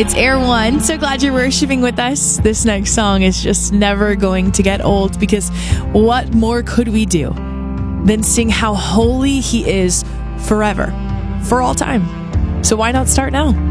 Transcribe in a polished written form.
It's Air One. So glad you're worshiping with us. This next song is just never going to get old, because what more could we do than sing how holy He is forever, for all time? So why not start now?